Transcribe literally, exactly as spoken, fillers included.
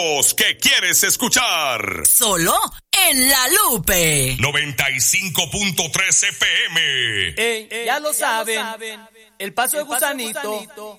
Que quieres escuchar. Solo en La Lupe. noventa y cinco punto tres F M. Ey, ya lo saben. El paso de gusanito